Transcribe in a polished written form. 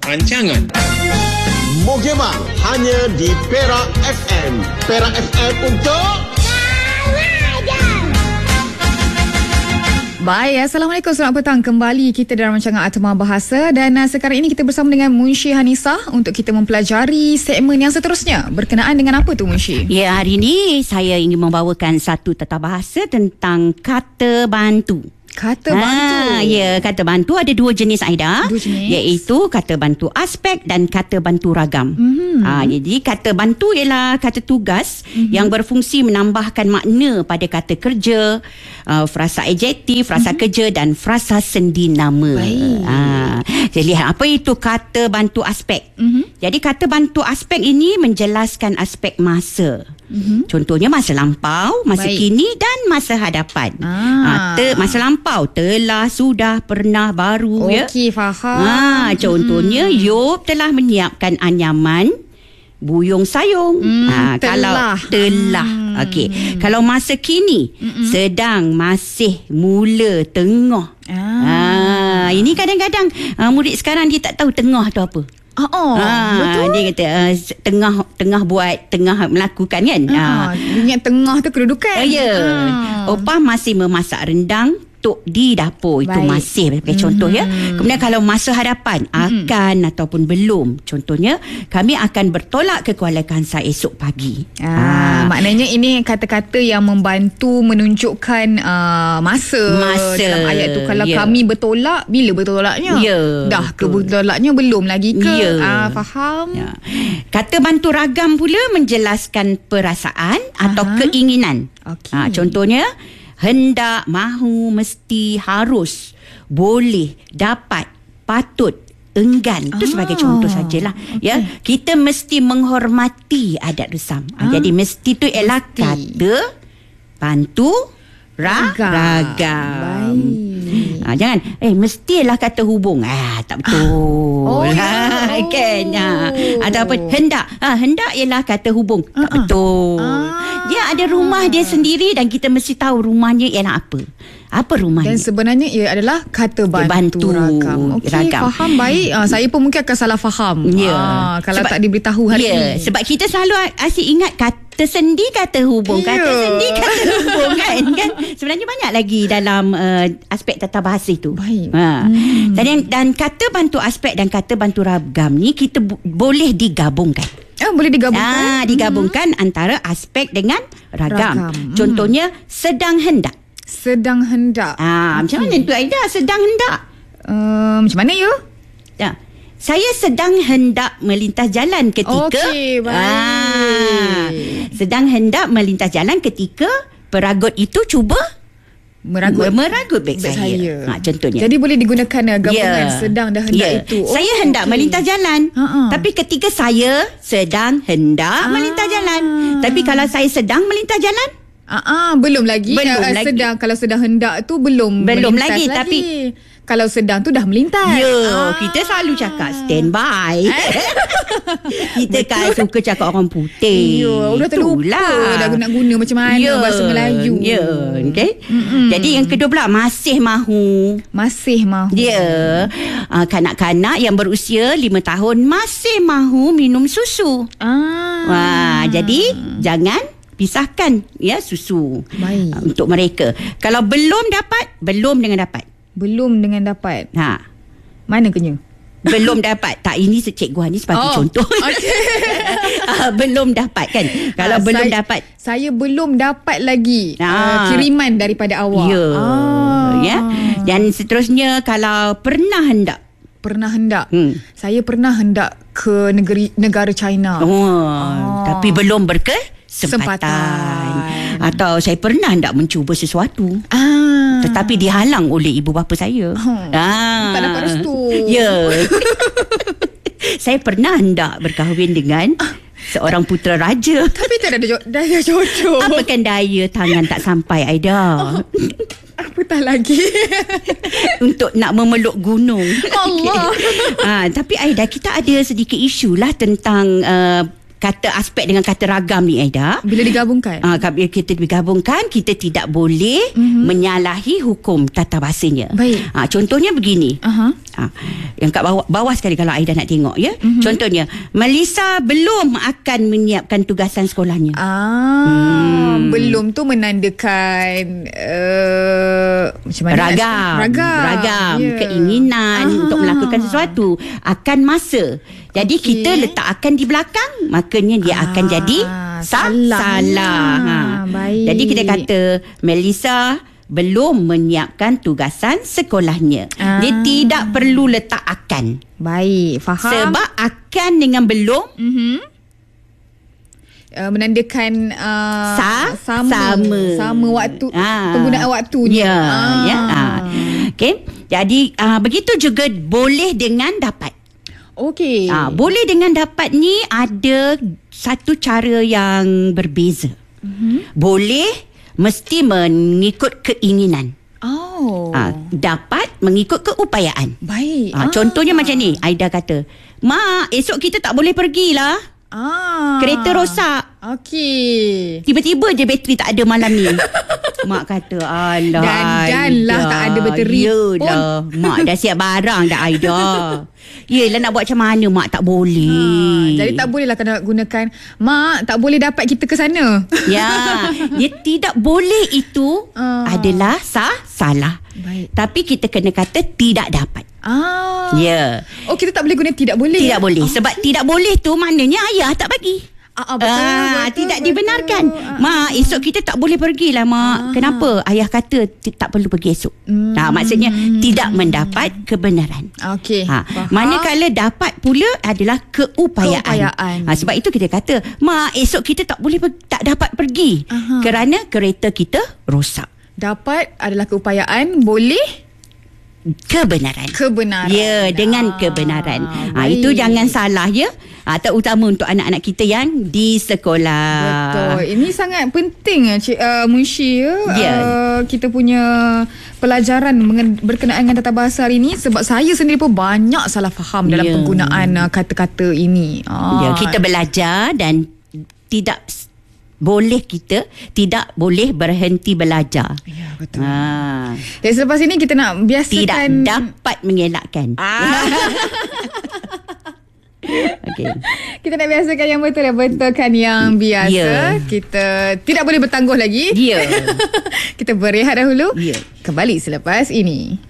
rancangan. Mogemang hanya di Perak FM. Perak FM untuk Baik, Assalamualaikum, selamat petang. Kembali kita dalam rancangan Atma Bahasa dan sekarang ini kita bersama dengan Munshi Hanisah untuk kita mempelajari segmen yang seterusnya. Berkenaan dengan apa tu, Munshi? Ya, hari ini saya ingin membawakan satu tata bahasa tentang kata bantu. Kata bantu. Ya, kata bantu ada dua jenis, Aida. Dua jenis. Iaitu kata bantu aspek dan kata bantu ragam. Jadi kata bantu ialah kata tugas yang berfungsi menambahkan makna pada kata kerja, frasa adjektif, frasa kerja dan frasa sendi nama. Jadi apa itu kata bantu aspek? Jadi kata bantu aspek ini menjelaskan aspek masa. Contohnya masa lampau, masa kini dan masa hadapan. Masa lampau telah, sudah, pernah, baru. Okey, faham. Contohnya Yop telah menyiapkan anyaman buyung sayung. Kalau telah. Okey. Kalau masa kini sedang, masih, mula, tengah. Ini kadang-kadang murid sekarang dia tak tahu tengah tu apa. Betul. Dia kata tengah melakukan kan. Ingat tengah tu kedudukan. Opah masih memasak rendang tok di dapur. Itu masih sebagai contoh ya. Kemudian kalau masa hadapan akan ataupun belum. Contohnya kami akan bertolak ke Kuala Kangsar esok pagi. Maknanya ini kata-kata yang membantu menunjukkan masa dalam ayat tu. Kalau kami bertolak, bila bertolaknya? Dah ke bertolaknya, belum lagi ke? Faham. Kata bantu ragam pula menjelaskan perasaan atau keinginan. Contohnya hendak, mahu, mesti, harus, boleh, dapat, patut, enggan. Itu sebagai contoh sajalah. Ya, kita mesti menghormati adat resam. Jadi mesti tu ialah kata bantu ragam. Jangan mestilah kata hubung. Tak betul. Kan. Ataupun hendak. Hendak ialah kata hubung. Tak betul. Dia ada rumah dia sendiri dan kita mesti tahu rumahnya ialah apa. Apa rumahnya? Dan sebenarnya ia adalah kata bantu ragam. Okey, faham. Baik. Saya pun mungkin akan salah faham. Kalau tak diberitahu hari ini. Sebab kita selalu asyik ingat kata sendi, kata hubung. Kata sendi, kata hubung kan. Sebenarnya banyak lagi dalam aspek tata bahasa itu. Baik. Dan kata bantu aspek dan kata bantu ragam ni kita boleh digabungkan. Boleh digabungkan? Digabungkan antara aspek dengan ragam. Contohnya sedang hendak. Sedang hendak. Macam mana tu Aida? Sedang hendak. Macam mana you? Saya sedang hendak melintas jalan ketika. Okey, baik. Sedang hendak melintas jalan ketika peragut itu cuba meragut beg saya. Contohnya. Jadi boleh digunakan gabungan sedang dan hendak itu. Saya hendak melintas jalan. Tapi ketika saya sedang hendak melintas jalan. Tapi kalau saya sedang melintas jalan, belum lagi. Sedang, kalau sedang hendak tu belum lagi. Tapi kalau sedang tu dah melintas. Kita selalu cakap standby. Kita kan suka cakap orang putih. Udah terlupa dah guna macam mana bahasa Melayu. Okay? Jadi yang kedua pula masih mahu. Kanak-kanak yang berusia 5 tahun masih mahu minum susu. Jadi jangan pisahkan susu untuk mereka. Kalau belum dengan dapat. Mana kena? Belum dapat. Tak, ini cikgu Hani sebagai contoh. Belum dapat kan. Kalau belum dapat. Saya belum dapat lagi kiriman daripada awak. Dan seterusnya kalau pernah hendak. Saya pernah hendak ke negara China. Tapi belum berkesempatan. Atau saya pernah hendak mencuba sesuatu. Tetapi dihalang oleh ibu bapa saya. Tak dapat restu. Saya pernah hendak berkahwin dengan seorang putera raja. Tapi tak ada daya jodoh. Apakan daya tangan tak sampai, Aida? Apatah lagi untuk nak memeluk gunung. Allah. Tapi Aida, kita ada sedikit isu lah tentang kata aspek dengan kata ragam ni, Aida, bila digabungkan, bila kita digabungkan, kita tidak boleh menyalahi hukum tata bahasanya. Baik. Contohnya begini. Yang kat bawah sekali kalau Aida nak tengok ya. Contohnya, Melissa belum akan menyiapkan tugasan sekolahnya. Belum tu menandakan macam mana? Ragam. Keinginan untuk melakukan sesuatu akan masa. Jadi kita letak akan di belakang, makanya dia akan jadi salah. Baik. Jadi kita kata Melissa belum menyiapkan tugasan sekolahnya. Dia tidak perlu letak akan. Baik, faham. Sebab akan dengan belum menandakan sama waktu, penggunaan waktunya. Okey. Jadi begitu juga boleh dengan dapat. Okey. Boleh dengan dapat ni ada satu cara yang berbeza. Boleh mesti mengikut keinginan. Dapat mengikut keupayaan. Baik. Contohnya macam ni, Aida kata, "Mak, esok kita tak boleh pergilah. Kereta rosak." Okey. Tiba-tiba je bateri tak ada malam ni. Mak kata, "Alah, Danlah tak ada bateri pun. Mak dah siap barang dah, Aida. Yelah, nak buat macam mana, Mak? Tak boleh." Jadi tak bolehlah kena gunakan, "Mak, tak boleh dapat kita ke sana." Ya, dia tidak boleh itu adalah salah. Baik. Tapi kita kena kata tidak dapat. Ya. Kita tak boleh guna tidak boleh. Tidak boleh. Sebab tidak boleh tu maknanya ayah tak bagi. Betul, tidak dibenarkan. Mak, esok kita tak boleh pergilah, Mak. Kenapa? Ayah kata tak perlu pergi esok. Maksudnya tidak mendapat kebenaran. Okey. Manakala dapat pula adalah keupayaan. Sebab itu kita kata, "Mak, esok kita tak dapat pergi kerana kereta kita rosak." Dapat adalah keupayaan, boleh kebenaran. Ya, dengan kebenaran. Itu jangan salah ya. Terutama untuk anak-anak kita yang di sekolah. Betul. Ini sangat penting Cik Munshi ya. Kita punya pelajaran berkenaan dengan tata bahasa hari ini, sebab saya sendiri pun banyak salah faham dalam penggunaan kata-kata ini. Kita belajar dan tidak boleh berhenti belajar. Ya, betul. Dan selepas ini kita nak biasakan, tidak dapat mengelakkan. Okay. Kita nak biasakan yang betul dan betulkan yang biasa. Kita tidak boleh bertangguh lagi. Kita berehat dahulu. Kembali selepas ini.